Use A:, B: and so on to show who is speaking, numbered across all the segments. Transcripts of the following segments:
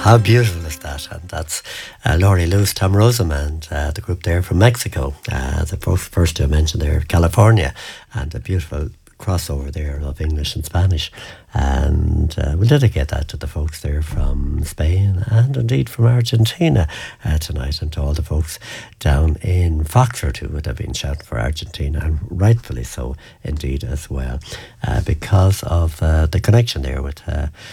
A: How beautiful is that? And that's Laurie Lewis, Tom Rosamond, the group there from Mexico. The first two I mentioned there, California, and a beautiful crossover there of English and Spanish. And we'll dedicate that to the folks there from Spain and indeed from Argentina tonight, and to all the folks down in Foxford who would have been shouting for Argentina, and rightfully so indeed as well, because of the connection there with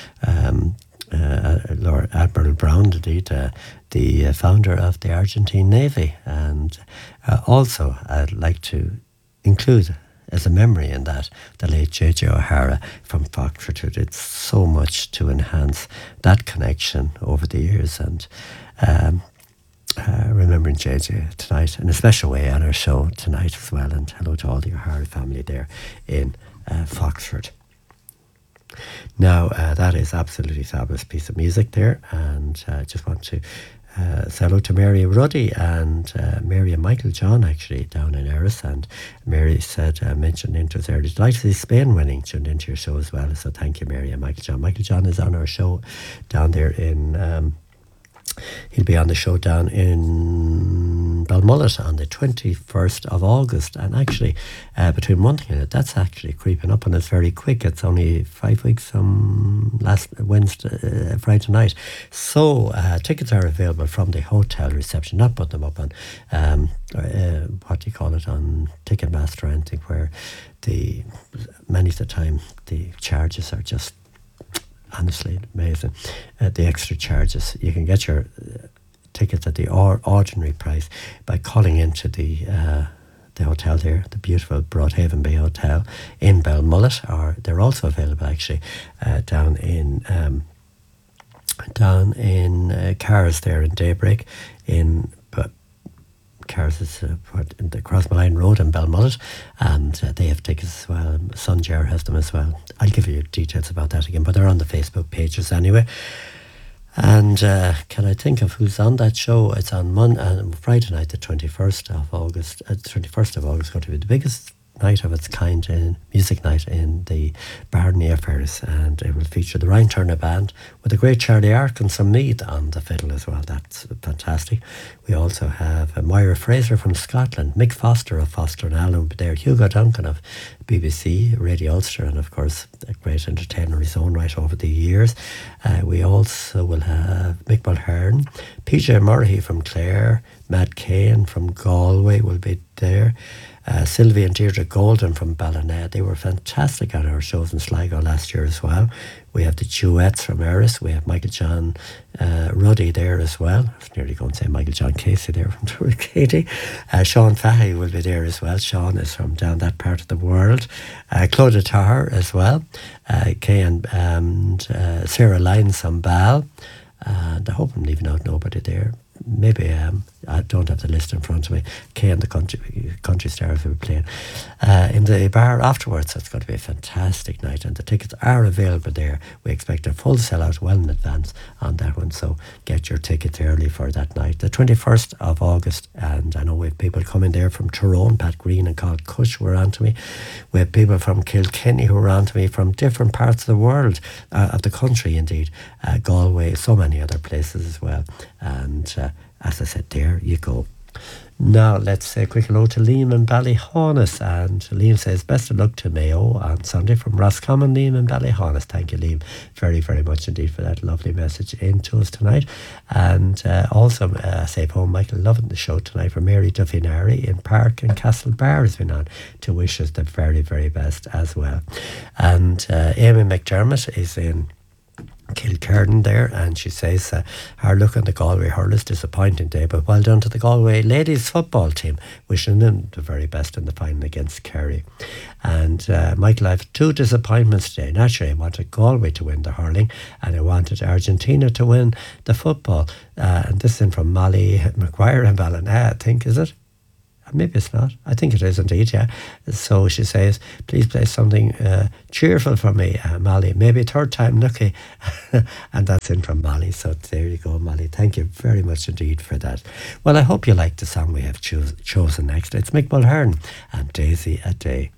A: Lord Admiral Brown, indeed, the founder of the Argentine Navy. And also I'd like to include as a memory in that the late J.J. O'Hara from Foxford, who did so much to enhance that connection over the years. And remembering J.J. tonight in a special way on our show tonight as well. And hello to all the O'Hara family there in Foxford. Now, that is absolutely fabulous piece of music there, and I just want to say hello to Mary Ruddy and Mary and Michael John, actually, down in Erris. And Mary said, mentioned into us earlier, delighted to see Spain winning, tuned into your show as well. So thank you, Mary and Michael John. Michael John is on our show down there in... he'll be on the show down in Balmullet on the 21st of August. And actually, between one thing and it, that's actually creeping up on us very quick. It's only 5 weeks from last Wednesday, Friday night. So tickets are available from the hotel reception. Not put them up on, what do you call it, on Ticketmaster or anything, where many of the time the charges are just honestly amazing. The extra charges. You can get your tickets at the ordinary price by calling into the hotel there, the beautiful Broadhaven Bay Hotel in Balmullet, or they're also available actually down in Cars there in Daybreak in Cars is in the Crossmaline Road in Balmullet, and they have tickets as well. Sunjar has them as well. I'll give you details about that again, but they're on the Facebook pages anyway. And can I think of who's on that show? It's on Friday night, the 21st of August. 21st of August, going to be the biggest night of its kind in music night in the Barney Affairs, and it will feature the Ryan Turner Band with the great Charlie Arkin from Meath on the fiddle as well. That's fantastic. We also have Moira Fraser from Scotland, Mick Foster of Foster and Allen will be there, Hugo Duncan of BBC Radio Ulster, and of course a great entertainer in his own right over the years. We also will have Mick Mulhern, PJ Murray from Clare, Matt Kane from Galway will be there. Sylvie and Deirdre Golden from Ballina. They were fantastic on our shows in Sligo last year as well. We have the Duets from Erris. We have Michael John Ruddy there as well. I was nearly going to say Michael John Casey there from Turricaty. Sean Fahy will be there as well. Sean is from down that part of the world. Claudia Tarr as well. Kay and Sarah Lyons from Bal. And I hope I'm leaving out nobody there. Maybe I don't have the list in front of me. Kay and the country stars will be playing in the bar afterwards. So it's going to be a fantastic night, and the tickets are available there. We expect a full sellout well in advance on that one, so get your tickets early for that night, the 21st of August. And I know we have people coming there from Tyrone. Pat Green and Carl Cush were on to me. We have people from Kilkenny who were on to me from different parts of the world, of the country indeed, Galway, so many other places as well. And as I said, there you go. Now let's say a quick hello to Liam and Ballyhaunis, and Liam says best of luck to Mayo on Sunday from Roscommon. Liam and Ballyhaunis, thank you Liam very very much indeed for that lovely message into us tonight. And also safe home Michael, loving the show tonight, for Mary Duffinari in Park and Castlebar has been on to wish us the very very best as well. And Amy McDermott is in Kilkerran there, and she says her look on the Galway hurlers disappointing day, but well done to the Galway ladies football team, wishing them the very best in the final against Kerry. And Michael, I have two disappointments today. Naturally I wanted Galway to win the hurling, and I wanted Argentina to win the football, and this is in from Molly McGuire in Ballina, I think, is it? Maybe it's not. I think it is indeed, yeah. So she says, please play something cheerful for me, Molly. Maybe third time lucky. And that's in from Molly. So there you go, Molly. Thank you very much indeed for that. Well, I hope you like the song we have chosen next. It's Mick Mulhern and Daisy a Day.